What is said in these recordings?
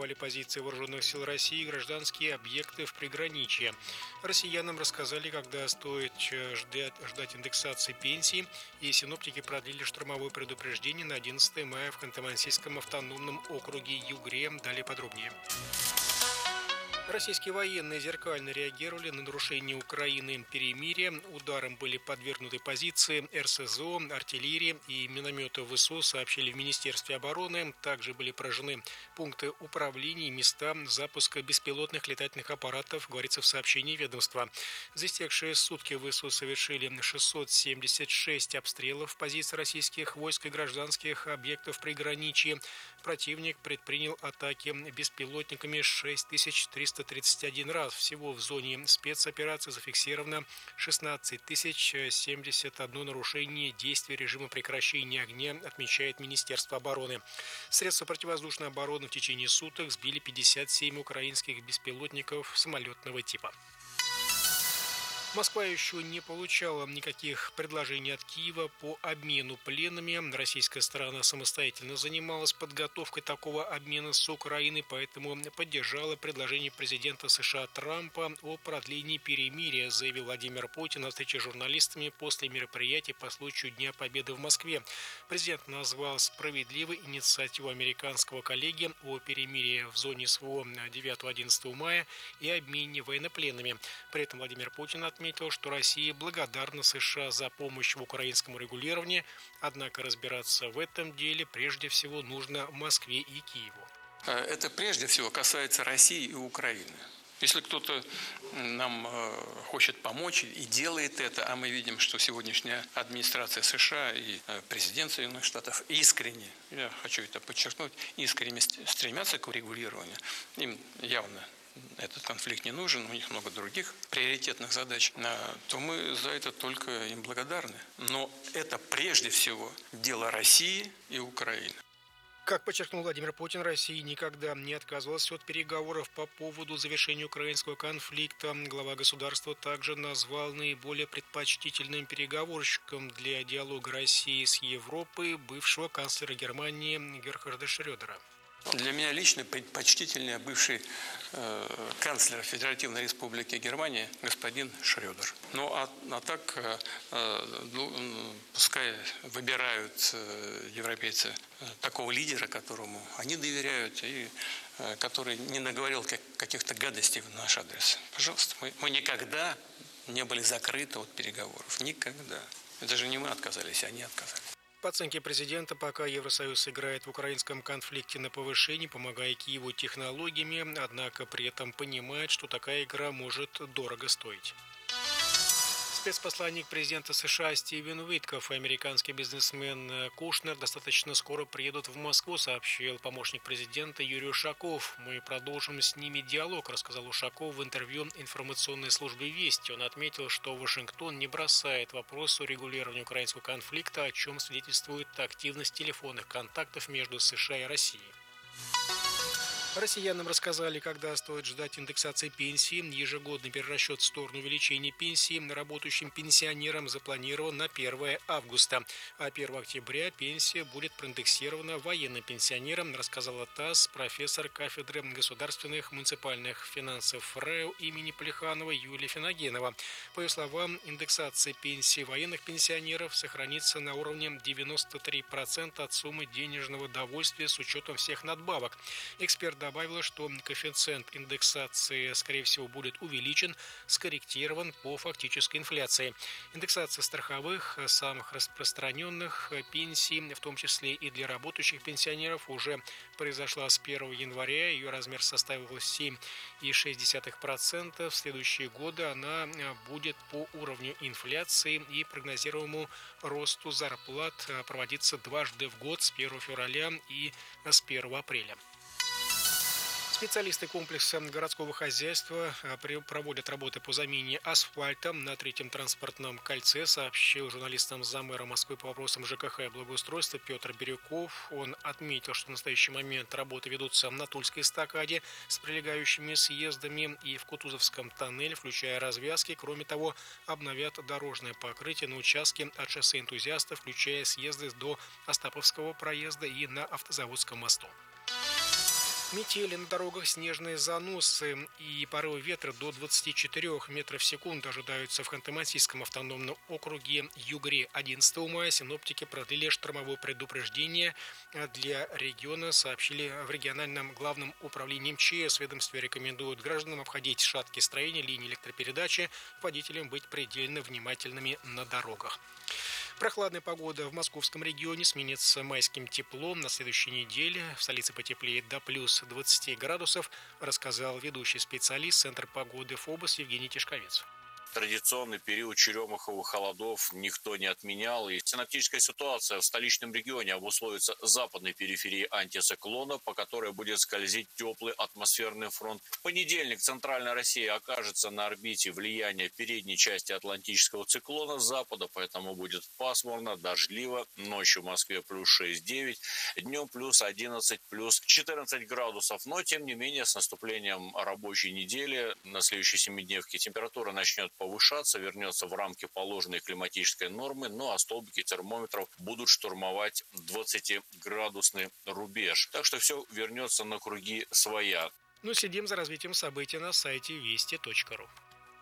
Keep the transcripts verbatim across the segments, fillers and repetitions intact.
атаковали позиции вооруженных сил России и гражданские объекты в приграничье. Россиянам рассказали, когда стоит ждать, ждать индексации пенсий, и синоптики продлили штормовое предупреждение на одиннадцатое мая в Ханты-Мансийском автономном округе Югре. Далее подробнее. Российские военные зеркально реагировали на нарушение Украины перемирия. Ударом были подвергнуты позиции эр эс зэ о, артиллерии и минометов вэ эс о, сообщили в Министерстве обороны. Также были поражены пункты управления и места запуска беспилотных летательных аппаратов, говорится в сообщении ведомства. За истекшие сутки вэ эс о совершили шестьсот семьдесят шесть обстрелов позиций российских войск и гражданских объектов приграничья. Противник предпринял атаки беспилотниками шесть тысяч триста тридцать один раз. Всего в зоне спецоперации зафиксировано шестнадцать тысяч семьдесят одно нарушение действий режима прекращения огня, отмечает Министерство обороны. Средства противовоздушной обороны в течение суток сбили пятьдесят семь украинских беспилотников самолетного типа. Москва еще не получала никаких предложений от Киева по обмену пленными. Российская сторона самостоятельно занималась подготовкой такого обмена с Украиной, поэтому поддержала предложение президента США Трампа о продлении перемирия, заявил Владимир Путин на встрече с журналистами после мероприятия по случаю Дня Победы в Москве. Президент назвал справедливой инициативу американского коллеги о перемирии в зоне СВО девятого-одиннадцатого мая и обмене военнопленными. При этом Владимир Путин отметил, отметил, что Россия благодарна США за помощь в украинском регулировании, однако разбираться в этом деле прежде всего нужно Москве и Киеву. Это прежде всего касается России и Украины. Если кто-то нам хочет помочь и делает это, а мы видим, что сегодняшняя администрация США и президент Соединенных Штатов искренне, я хочу это подчеркнуть, искренне стремятся к урегулированию, им явно этот конфликт не нужен, у них много других приоритетных задач, то мы за это только им благодарны. Но это прежде всего дело России и Украины. Как подчеркнул Владимир Путин, Россия никогда не отказывалась от переговоров по поводу завершения украинского конфликта. Глава государства также назвал наиболее предпочтительным переговорщиком для диалога России с Европой бывшего канцлера Германии Герхарда Шрёдера. Для меня лично предпочтительнее бывший э, канцлер Федеративной Республики Германия господин Шрёдер. Ну а, а так э, э, пускай выбирают э, европейцы э, такого лидера, которому они доверяют и э, который не наговорил как, каких-то гадостей в наш адрес. Пожалуйста, мы, мы никогда не были закрыты от переговоров. Никогда. Это же не мы отказались, а они отказались. По оценке президента, пока Евросоюз играет в украинском конфликте на повышении, помогая Киеву технологиями, однако при этом понимает, что такая игра может дорого стоить. Спецпосланник президента США Стивен Уиткоф и американский бизнесмен Кушнер достаточно скоро приедут в Москву, сообщил помощник президента Юрий Ушаков. «Мы продолжим с ними диалог», рассказал Ушаков в интервью информационной службе «Вести». Он отметил, что Вашингтон не бросает вопрос о регулировании украинского конфликта, о чем свидетельствует активность телефонных контактов между США и Россией. Россиянам рассказали, когда стоит ждать индексации пенсии. Ежегодный перерасчет в сторону увеличения пенсии работающим пенсионерам запланирован на первое августа, а первого октября пенсия будет проиндексирована военным пенсионерам, рассказала ТАСС профессор кафедры государственных муниципальных финансов РЭУ имени Плеханова Юлия Финогенова. По ее словам, индексация пенсии военных пенсионеров сохранится на уровне девяносто три процента от суммы денежного довольствия с учетом всех надбавок. Эксперт добавила, что коэффициент индексации, скорее всего, будет увеличен, скорректирован по фактической инфляции. Индексация страховых, самых распространенных пенсий, в том числе и для работающих пенсионеров, уже произошла с первого января. Ее размер составил семь целых шесть десятых процента. В следующие годы она будет по уровню инфляции и прогнозируемому росту зарплат проводиться дважды в год с первого февраля и с первого апреля. Специалисты комплекса городского хозяйства проводят работы по замене асфальта на третьем транспортном кольце, сообщил журналистам замэра Москвы по вопросам ЖКХ и благоустройства Петр Бирюков. Он отметил, что в настоящий момент работы ведутся на Тульской эстакаде с прилегающими съездами и в Кутузовском тоннеле, включая развязки. Кроме того, обновят дорожное покрытие на участке от шоссе Энтузиастов, включая съезды до Остаповского проезда и на Автозаводском мосту. Метели на дорогах, снежные заносы и порывы ветра до двадцати четырёх метров в секунду ожидаются в Ханты-Мансийском автономном округе Югре. одиннадцатого мая синоптики продлили штормовое предупреждение для региона, сообщили в региональном главном управлении МЧС. Ведомстве рекомендуют гражданам обходить шаткие строения, линии электропередачи, водителям быть предельно внимательными на дорогах. Прохладная погода в московском регионе сменится майским теплом. На следующей неделе в столице потеплеет до плюс двадцати градусов, рассказал ведущий специалист Центра погоды ФОБОС Евгений Тишковец. Традиционный период черемуховых холодов никто не отменял. И синоптическая ситуация в столичном регионе обусловится западной периферией антициклона, по которой будет скользить теплый атмосферный фронт. В понедельник центральная Россия окажется на орбите влияния передней части атлантического циклона с запада, поэтому будет пасмурно, дождливо. Ночью в Москве плюс шесть-девять, днем плюс одиннадцать, плюс четырнадцать градусов. Но, тем не менее, с наступлением рабочей недели на следующей семидневке температура начнет повышаться, вернется в рамки положенной климатической нормы, ну а столбики термометров будут штурмовать двадцатиградусный рубеж. Так что все вернется на круги своя. Ну, следим за развитием событий на сайте вести точка ру.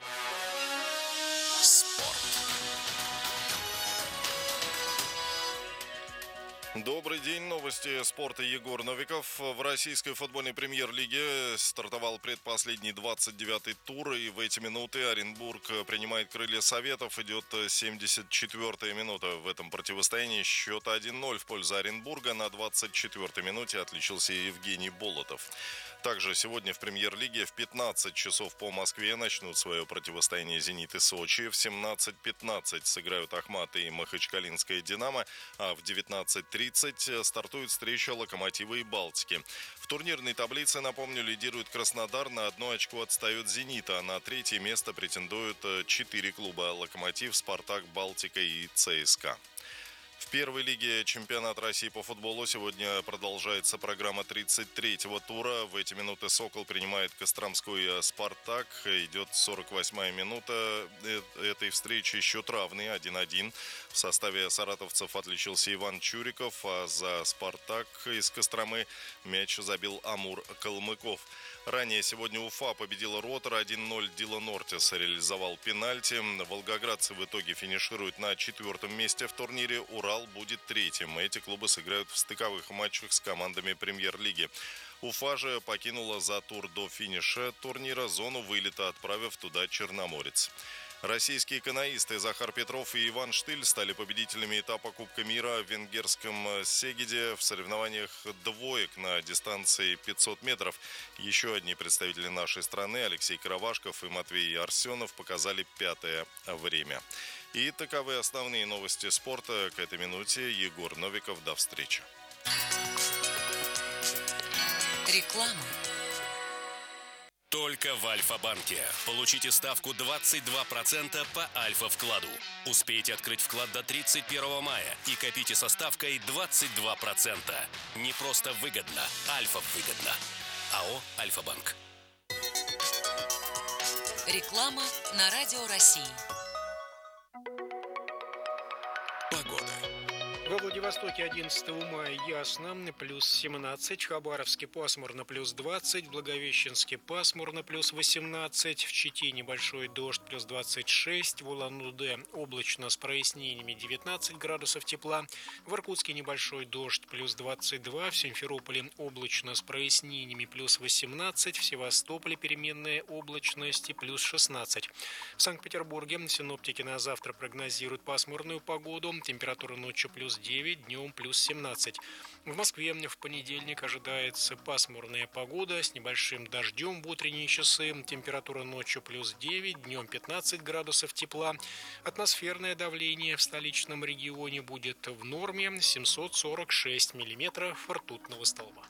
Добрый день. Новости спорта. Егор Новиков. В российской футбольной премьер-лиге стартовал предпоследний двадцать девятый тур, и в эти минуты Оренбург принимает Крылья Советов. Идет семьдесят четвёртая минута в этом противостоянии. Счет один ноль в пользу Оренбурга. На двадцать четвёртой минуте отличился Евгений Болотов. Также сегодня в премьер-лиге в пятнадцать часов по Москве начнут свое противостояние «Зенит» и «Сочи». В семнадцать пятнадцать сыграют «Ахмат» и «Махачкалинская Динамо», а в девятнадцать тридцать стартует встреча «Локомотива» и «Балтики». В турнирной таблице, напомню, лидирует Краснодар, на одно очко отстает «Зенит», а на третье место претендуют четыре клуба: «Локомотив», «Спартак», «Балтика» и «ЦСКА». В первой лиге чемпионата России по футболу сегодня продолжается программа тридцать третьего тура. В эти минуты «Сокол» принимает костромской «Спартак». Идет сорок восьмая минута этой встречи. Счет равный один один. В составе саратовцев отличился Иван Чуриков, а за «Спартак» из Костромы мяч забил Амур Калмыков. Ранее сегодня Уфа победила «Ротор» один ноль. Дилан Ортис реализовал пенальти. Волгоградцы в итоге финишируют на четвертом месте в турнире. Урал будет третьим. Эти клубы сыграют в стыковых матчах с командами премьер-лиги. Уфа же покинула за тур до финиша турнира зону вылета, отправив туда Черноморец. Российские каноисты Захар Петров и Иван Штыль стали победителями этапа Кубка мира в венгерском Сегеде в соревнованиях двоек на дистанции пятьсот метров. Еще одни представители нашей страны, Алексей Каравашков и Матвей Арсенов, показали пятое время. И таковы основные новости спорта к этой минуте. Егор Новиков. До встречи. Реклама. Только в Альфа-банке. Получите ставку двадцать два процента по Альфа-вкладу. Успейте открыть вклад до тридцать первого мая и копите со ставкой двадцать два процента. Не просто выгодно, Альфа-выгодно. АО «Альфа-банк». Реклама на Радио России. Погода. Во Владивостоке одиннадцатого мая ясно, плюс семнадцать, в Хабаровске пасмурно, плюс двадцать, в Благовещенске пасмурно, плюс восемнадцать, в Чите небольшой дождь, плюс двадцать шесть, в Улан-Удэ облачно с прояснениями, девятнадцать градусов тепла, в Иркутске небольшой дождь, плюс двадцать два, в Симферополе облачно с прояснениями, плюс восемнадцать, в Севастополе переменная облачность, плюс шестнадцать. В Санкт-Петербурге синоптики на завтра прогнозируют пасмурную погоду, температура ночью плюс девять, днем плюс семнадцать. В Москве в понедельник ожидается пасмурная погода с небольшим дождем в утренние часы. Температура ночью плюс девять, днем пятнадцать градусов тепла. Атмосферное давление в столичном регионе будет в норме семьсот сорок шесть миллиметров ртутного столба.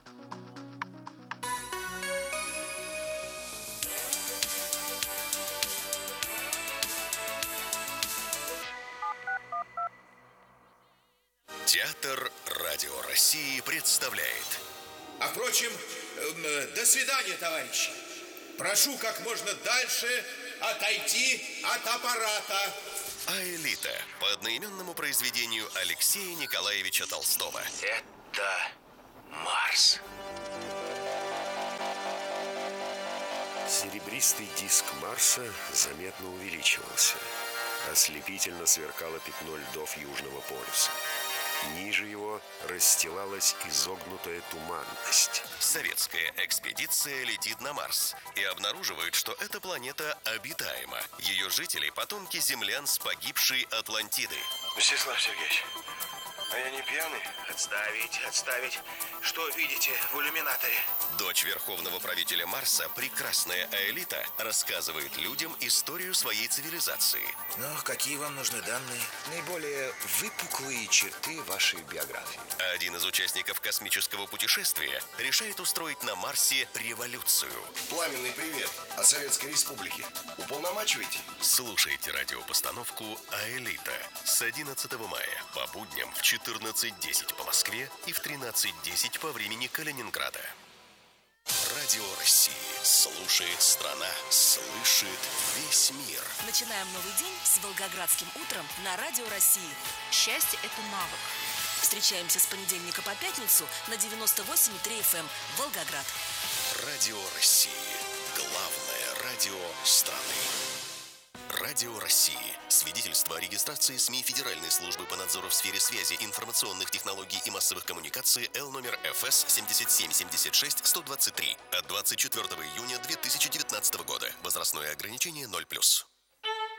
Театр Радио России представляет. А впрочем, э, до свидания, товарищи. Прошу как можно дальше отойти от аппарата. Аэлита по одноименному произведению Алексея Николаевича Толстого. Это Марс. Серебристый диск Марса заметно увеличивался. Ослепительно сверкало пятно льдов Южного полюса. Ниже его расстилалась изогнутая туманность. Советская экспедиция летит на Марс и обнаруживает, что эта планета обитаема. Ее жители – потомки землян с погибшей Атлантиды. Мстислав Сергеевич, а я не пьяный? Отставить, отставить. Что видите в иллюминаторе? Дочь верховного правителя Марса, прекрасная Аэлита, рассказывает людям историю своей цивилизации. Ну, какие вам нужны данные? Наиболее выпуклые черты вашей биографии. Один из участников космического путешествия решает устроить на Марсе революцию. Пламенный привет от Советской Республики. Уполномачивайте? Слушайте радиопостановку «Аэлита» с одиннадцатого мая по будням в четырнадцать десять по Москве и в тринадцать десять по времени Калининграда. Радио России. Слушает страна, слышит весь мир. Начинаем новый день с волгоградским утром на Радио России. Счастье – это навык. Встречаемся с понедельника по пятницу на девяносто восемь и три эф эм Волгоград. Радио России. Главное радио страны. Радио России. Свидетельство о регистрации СМИ Федеральной службы по надзору в сфере связи, информационных технологий и массовых коммуникаций Л номер эф эс семь семь семь шесть сто двадцать три от двадцать четвёртого июня две тысячи девятнадцатого года. Возрастное ограничение ноль плюс.